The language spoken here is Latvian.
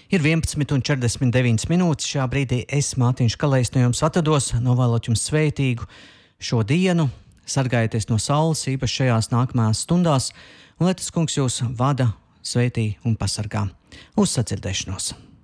Ir 11,49 minūtes. Šā brīdī es, Mātiņš Kalējs, no jums atvados, novēlot jums svētīgu šo dienu. Sargājieties no saules, īpaši šajās nākamajās stundās, un lai tas kungs jūs vada, svētī un pasargā. Uz sadzirdēšanos!